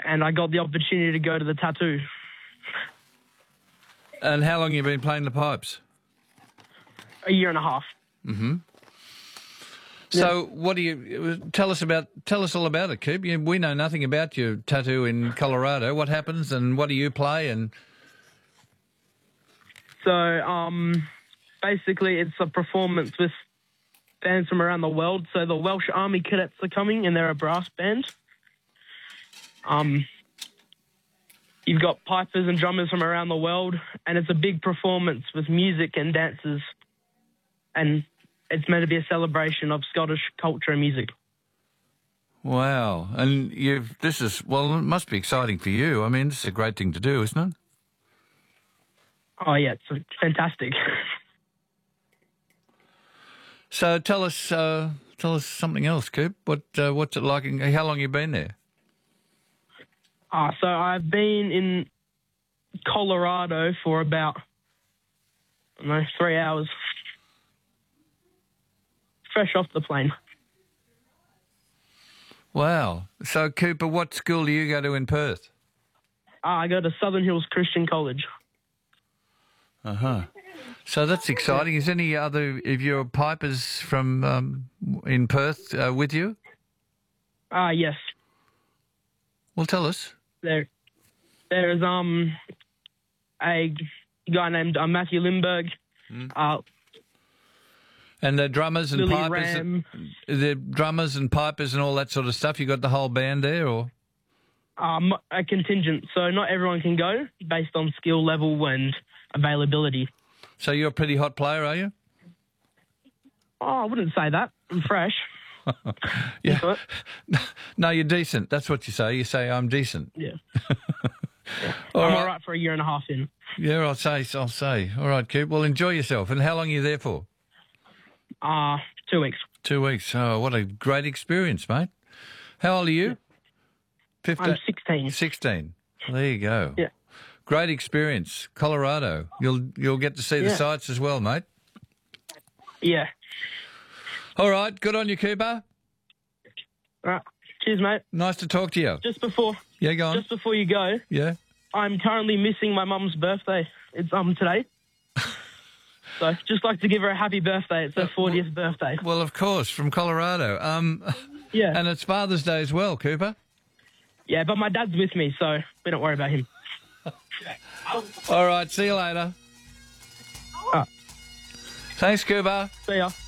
and I got the opportunity to go to the tattoo. And how long have you been playing the pipes? A year and a half. Mm-hmm. So what do you... Tell us all about it, Coop. We know nothing about your tattoo in Colorado. What happens and what do you play and... So, basically, it's a performance with bands from around the world. So the Welsh Army Cadets are coming, and they're a brass band. You've got pipers and drummers from around the world, and it's a big performance with music and dances. And it's meant to be a celebration of Scottish culture and music. Wow. And it must be exciting for you. I mean, this is a great thing to do, isn't it? Oh, yeah, it's fantastic. So tell us something else, Coop. What's it like? How long have you been there? So I've been in Colorado for about, 3 hours. Fresh off the plane. Wow. So, Cooper, what school do you go to in Perth? I go to Southern Hills Christian College. Uh-huh. So that's exciting. Is any other of your pipers from in Perth with you? Yes. Well, tell us. There's a guy named Matthew Lindbergh. And the drummers and Lily pipers, Ram. the drummers and pipers and all that sort of stuff. You got the whole band there, or? A contingent, so not everyone can go based on skill level and availability. So you're a pretty hot player, are you? Oh, I wouldn't say that. I'm fresh. Yeah. No, you're decent. That's what you say. You say, I'm decent. Yeah. All All right for a year and a half in. Yeah, I'll say. All right, Coop. Well, enjoy yourself. And how long are you there for? 2 weeks. 2 weeks. Oh, what a great experience, mate. How old are you? 15? I'm 16. 16. There you go. Yeah. Great experience. Colorado. You'll get to see the sights as well, mate. Yeah. All right. Good on you, Cooper. All right. Cheers, mate. Nice to talk to you. Just before you go, Yeah. I'm currently missing my mum's birthday. It's today. So just like to give her a happy birthday. It's her 40th birthday. Well, of course, from Colorado. Yeah. And it's Father's Day as well, Cooper. Yeah, but my dad's with me, so we don't worry about him. All right. See you later. Thanks, Cooper. See ya.